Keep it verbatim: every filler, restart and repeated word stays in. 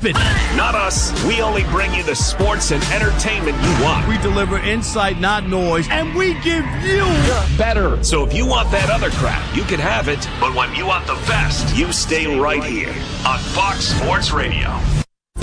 stupid. Not us. We only bring you the sports and entertainment you want. We deliver insight, not noise, and we give you better. So if you want that other crap, you can have it. But when you want the best, you stay right here on Fox Sports Radio.